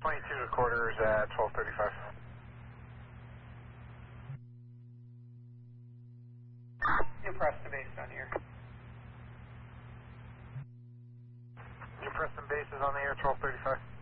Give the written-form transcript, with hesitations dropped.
22 quarters at 12:35. You press the base on here. New Preston base is on the air, 12:35.